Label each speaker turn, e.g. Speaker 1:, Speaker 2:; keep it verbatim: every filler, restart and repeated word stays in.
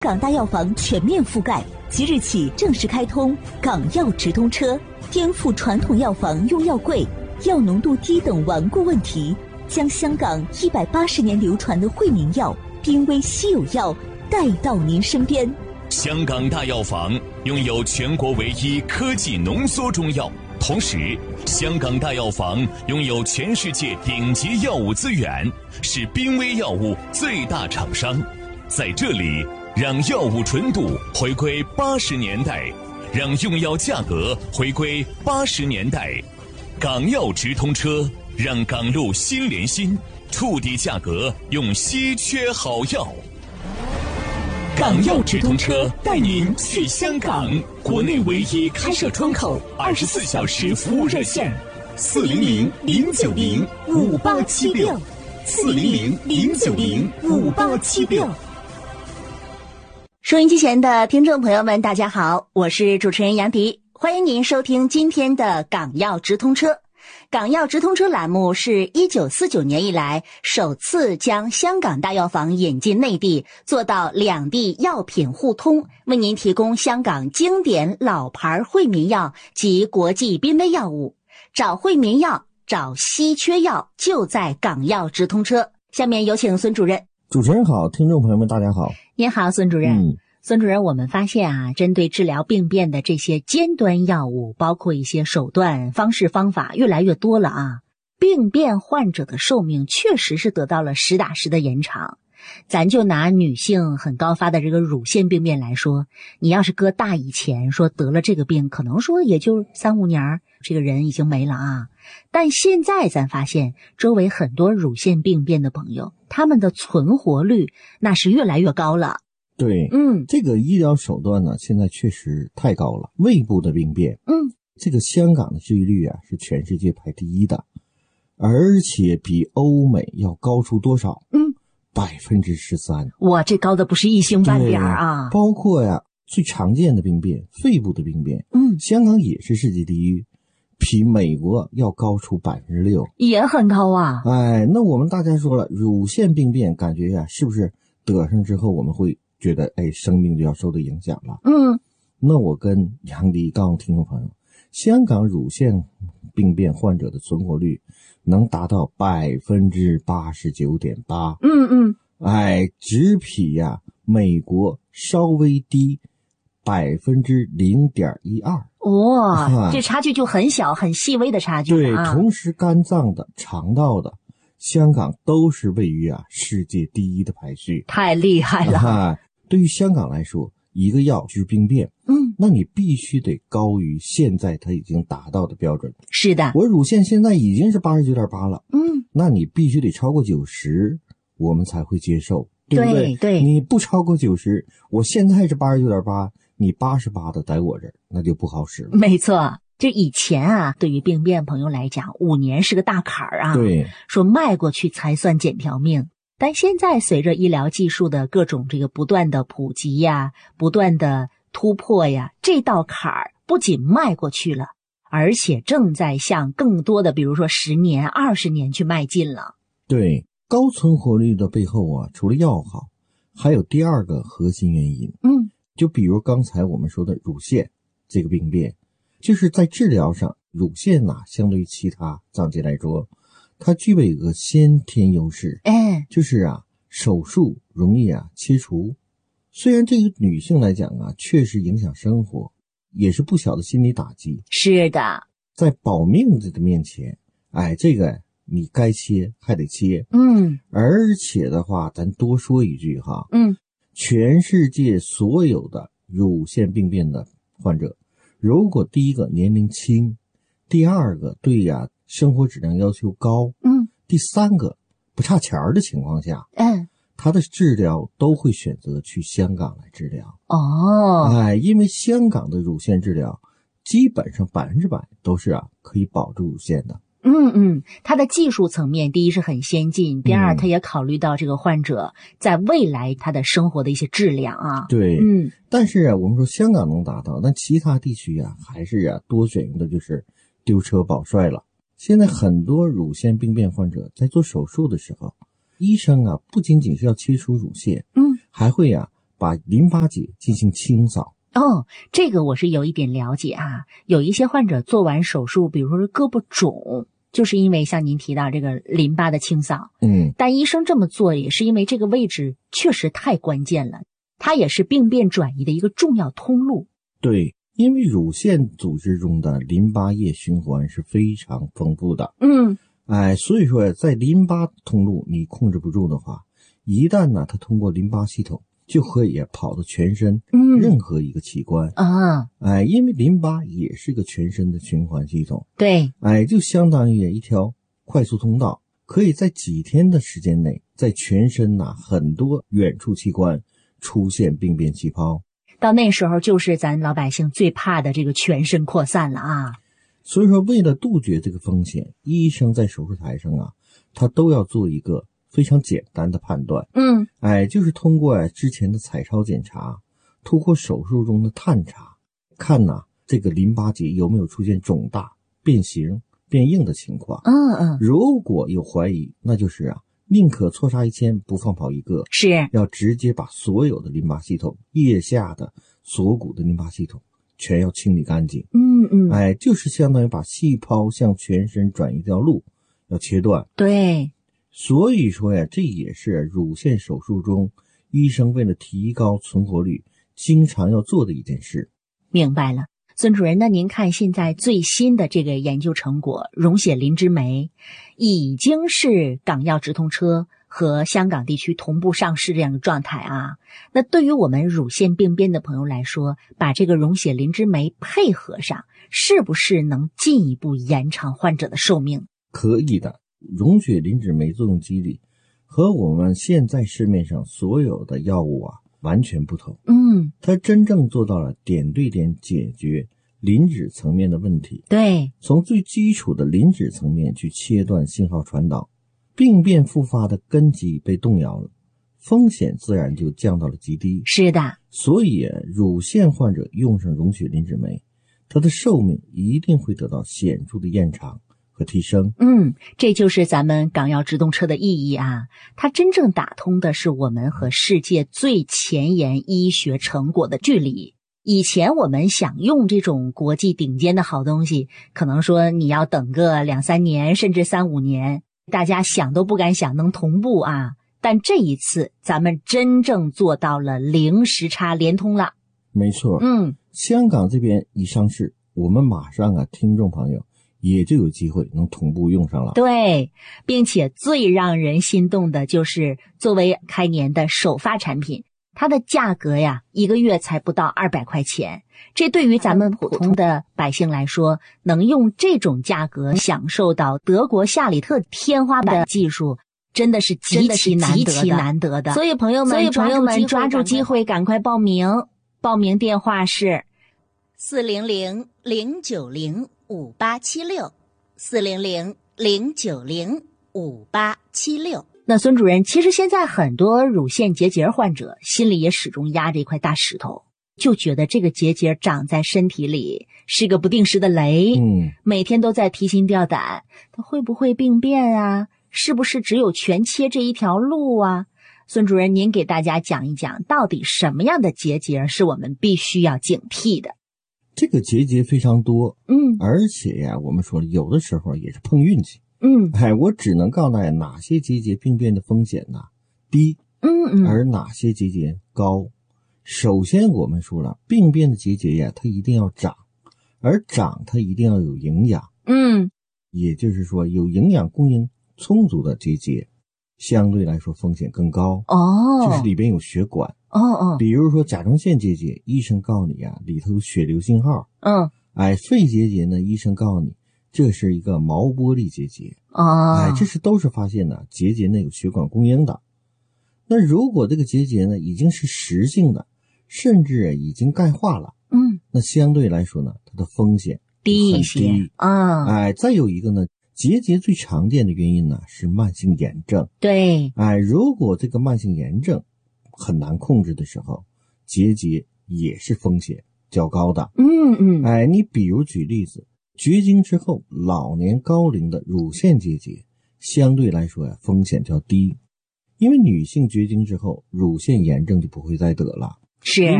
Speaker 1: 港大药房全面覆盖，即日起正式开通港药直通车，颠覆传统药房用药贵、药浓度低等顽固问题，将香港一百八十年流传的惠民药、濒危稀有药带到您身边。
Speaker 2: 香港大药房拥有全国唯一科技浓缩中药，同时香港大药房拥有全世界顶级药物资源，是濒危药物最大厂商。在这里，让药物纯度回归八十年代，让用药价格回归八十年代。港药直通车，让港路心连心，触底价格用稀缺好药。港药直通车带您去香港，国内唯一开设窗口，二十四小时服务热线：四零零零九零五八七六，四零零零九零五八七六。
Speaker 1: 收音机前的听众朋友们，大家好，我是主持人杨迪，欢迎您收听今天的港药直通车。港药直通车栏目是一九四九年以来首次将香港大药房引进内地，做到两地药品互通，为您提供香港经典老牌惠民药及国际濒危药物。找惠民药，找稀缺药，就在港药直通车。下面有请孙主任。
Speaker 3: 主持人好，听众朋友们大家好。
Speaker 1: 您好，孙主任。
Speaker 3: 嗯
Speaker 1: 孙主任，我们发现啊，针对治疗病变的这些尖端药物，包括一些手段、方式、方法越来越多了啊。病变患者的寿命确实是得到了实打实的延长。咱就拿女性很高发的这个乳腺病变来说，你要是搁大以前说得了这个病，可能说也就三五年，这个人已经没了啊。但现在咱发现，周围很多乳腺病变的朋友，他们的存活率那是越来越高了。
Speaker 3: 对，
Speaker 1: 嗯，
Speaker 3: 这个医疗手段呢，现在确实太高了。胃部的病变，
Speaker 1: 嗯，
Speaker 3: 这个香港的治愈率啊是全世界排第一的，而且比欧美要高出多少？
Speaker 1: 嗯，
Speaker 3: 百分之十三。
Speaker 1: 哇，这高的不是一星半点啊！
Speaker 3: 包括呀，最常见的病变，肺部的病变，
Speaker 1: 嗯，
Speaker 3: 香港也是世界第一，比美国要高出百分之六，
Speaker 1: 也很高啊。
Speaker 3: 哎，那我们大家说了，乳腺病变，感觉呀，是不是得上之后我们会觉得哎，生命就要受到影响了？
Speaker 1: 嗯，
Speaker 3: 那我跟杨迪告诉听众朋友，香港乳腺病变患者的存活率能达到百分之八十九点八。
Speaker 1: 嗯嗯，
Speaker 3: 哎，只比呀美国稍微低百分之零点一二。
Speaker 1: 哇、
Speaker 3: 啊，
Speaker 1: 这差距就很小，很细微的差距、啊。
Speaker 3: 对，同时肝脏的、肠道的，香港都是位于啊世界第一的排序，
Speaker 1: 太厉害了。
Speaker 3: 啊，对于香港来说，一个药治病变，
Speaker 1: 嗯，
Speaker 3: 那你必须得高于现在它已经达到的标准。
Speaker 1: 是的，
Speaker 3: 我乳腺现在已经是八十九点八了，
Speaker 1: 嗯，
Speaker 3: 那你必须得超过九十，我们才会接受，对不对？
Speaker 1: 对对，
Speaker 3: 你不超过九十，我现在是八十九点八，你八十八的在我这儿，那就不好使了。
Speaker 1: 没错。这以前啊，对于病变朋友来讲，五年是个大坎儿啊。
Speaker 3: 对，
Speaker 1: 说迈过去才算捡条命。但现在随着医疗技术的各种这个不断的普及呀，不断的突破呀，这道坎儿不仅迈过去了，而且正在向更多的，比如说十年、二十年去迈进了。
Speaker 3: 对，高存活率的背后啊，除了药好，还有第二个核心原因。
Speaker 1: 嗯，
Speaker 3: 就比如刚才我们说的乳腺这个病变，就是在治疗上，乳腺啊，相对于其他脏器来说，它具备一个先天优势，
Speaker 1: 哎，
Speaker 3: 就是啊，手术容易啊切除。虽然这个女性来讲啊，确实影响生活，也是不小的心理打击。
Speaker 1: 是的，
Speaker 3: 在保命的面前，哎，这个你该切还得切。
Speaker 1: 嗯，
Speaker 3: 而且的话，咱多说一句哈，
Speaker 1: 嗯，
Speaker 3: 全世界所有的乳腺病变的患者，如果第一个年龄轻，第二个对呀生活质量要求高，
Speaker 1: 嗯，
Speaker 3: 第三个不差钱儿的情况下，
Speaker 1: 嗯，
Speaker 3: 他的治疗都会选择去香港来治疗。
Speaker 1: 哦，
Speaker 3: 哎，因为香港的乳腺治疗基本上百分之百都是啊可以保住乳腺的。
Speaker 1: 嗯嗯，它的技术层面，第一是很先进，第二，它也考虑到这个患者在未来他的生活的一些质量啊。
Speaker 3: 对，
Speaker 1: 嗯，
Speaker 3: 但是啊，我们说香港能达到，但其他地区啊，还是啊多选用的就是丢车保帅了。现在很多乳腺病变患者在做手术的时候，医生啊不仅仅是要切除乳腺，
Speaker 1: 嗯，
Speaker 3: 还会啊把淋巴结进行清扫。
Speaker 1: 哦，这个我是有一点了解啊。有一些患者做完手术，比如说胳膊肿，就是因为像您提到这个淋巴的清扫。
Speaker 3: 嗯，
Speaker 1: 但医生这么做也是因为这个位置确实太关键了，它也是病变转移的一个重要通路。
Speaker 3: 对，因为乳腺组织中的淋巴液循环是非常丰富的。
Speaker 1: 嗯，
Speaker 3: 哎，所以说在淋巴通路你控制不住的话，一旦呢它通过淋巴系统就可以跑到全身任何一个器官、
Speaker 1: 嗯、啊，
Speaker 3: 哎，因为淋巴也是个全身的循环系统。
Speaker 1: 对，
Speaker 3: 哎，就相当于一条快速通道，可以在几天的时间内，在全身呐、啊、很多远处器官出现病变气泡。
Speaker 1: 到那时候就是咱老百姓最怕的这个全身扩散了啊。
Speaker 3: 所以说为了杜绝这个风险，医生在手术台上啊，他都要做一个非常简单的判断。
Speaker 1: 嗯，
Speaker 3: 哎，就是通过之前的彩超检查，通过手术中的探查，看呐、啊、这个淋巴结有没有出现肿大、变形、变硬的情况。
Speaker 1: 嗯嗯，
Speaker 3: 如果有怀疑，那就是啊，宁可错杀一千不放跑一个，
Speaker 1: 是
Speaker 3: 要直接把所有的淋巴系统、腋下的锁骨的淋巴系统全要清理干净。
Speaker 1: 嗯嗯，
Speaker 3: 哎，就是相当于把细胞向全身转移掉路要切断。
Speaker 1: 对，
Speaker 3: 所以说呀，这也是乳腺手术中医生为了提高存活率经常要做的一件事。
Speaker 1: 明白了。孙主任，那您看现在最新的这个研究成果，溶血磷脂酶已经是港药直通车和香港地区同步上市这样的状态啊。那对于我们乳腺病变的朋友来说，把这个溶血磷脂酶配合上，是不是能进一步延长患者的寿命？
Speaker 3: 可以的。溶血磷脂酶作用机理和我们现在市面上所有的药物啊完全不同。
Speaker 1: 嗯，
Speaker 3: 它真正做到了点对点解决磷脂层面的问题。
Speaker 1: 对，
Speaker 3: 从最基础的磷脂层面去切断信号传导，病变复发的根基被动摇了，风险自然就降到了极低。
Speaker 1: 是的。
Speaker 3: 所以乳腺患者用上溶血磷脂酶，它的寿命一定会得到显著的延长和提升。
Speaker 1: 嗯，这就是咱们港药直通车的意义啊！它真正打通的是我们和世界最前沿医学成果的距离。以前我们想用这种国际顶尖的好东西，可能说你要等个两三年，甚至三五年，大家想都不敢想能同步啊！但这一次，咱们真正做到了零时差连通了。
Speaker 3: 没错，
Speaker 1: 嗯，
Speaker 3: 香港这边一上市，我们马上啊，听众朋友也就有机会能同步用上了。
Speaker 1: 对，并且最让人心动的就是作为开年的首发产品，它的价格呀，一个月才不到二百块钱。这对于咱们普通的百姓来说，能用这种价格享受到德国夏里特天花板技术，真的是极其难得的。极其难得的。所以朋友们，所以朋友们抓住机会，赶快报名。报名电话是四零零零九零五八七六，四零零零九零五八七六。那孙主任，其实现在很多乳腺结节患者心里也始终压着一块大石头，就觉得这个结节长在身体里是个不定时的雷，
Speaker 3: 嗯，
Speaker 1: 每天都在提心吊胆，它会不会病变啊？是不是只有全切这一条路啊？孙主任，您给大家讲一讲，到底什么样的结节是我们必须要警惕的？
Speaker 3: 这个结节非常多，
Speaker 1: 嗯，
Speaker 3: 而且呀，我们说了，有的时候也是碰运气。
Speaker 1: 嗯，
Speaker 3: 哎，我只能告诉大家哪些结节病变的风险呢低，
Speaker 1: 嗯嗯，
Speaker 3: 而哪些结节高。首先我们说了，病变的结节呀，它一定要长，而长它一定要有营养。
Speaker 1: 嗯，
Speaker 3: 也就是说，有营养供应充足的结节，相对来说风险更高。
Speaker 1: 哦，
Speaker 3: 就是里边有血管。
Speaker 1: 哦哦，
Speaker 3: 比如说甲状腺结节，医生告诉你啊，里头有血流信号。
Speaker 1: 嗯，
Speaker 3: 哎，肺结节呢，医生告诉你这是一个毛玻璃结节。
Speaker 1: 哦，
Speaker 3: 哎，这是都是发现呢结节内有血管供应的。那如果这个结节呢已经是实性的，甚至已经钙化了，
Speaker 1: 嗯，
Speaker 3: 那相对来说呢，它的风险
Speaker 1: 低一些啊。
Speaker 3: 哎，再有一个呢，结节最常见的原因呢是慢性炎症。
Speaker 1: 对，
Speaker 3: 哎，如果这个慢性炎症很难控制的时候，结节也是风险较高的。
Speaker 1: 嗯嗯，
Speaker 3: 哎，你比如举例子，绝经之后老年高龄的乳腺结节相对来说呀风险较低， 因为女性绝经之后，乳腺炎症就不会再得了。
Speaker 1: 是。